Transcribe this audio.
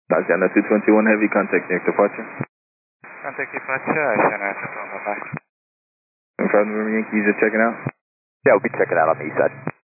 Tatiana 221 Heavy, contact near departure. Contact departure, Oceana, bye-bye. In front of the Yankees are checking out? Yeah, we'll be checking out on the east side.